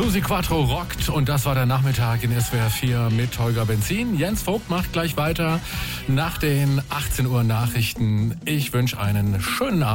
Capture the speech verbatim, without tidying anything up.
Susi Quattro rockt und das war der Nachmittag in S W R vier mit Holger Benzin. Jens Vogt macht gleich weiter nach den achtzehn Uhr Nachrichten. Ich wünsche einen schönen Abend.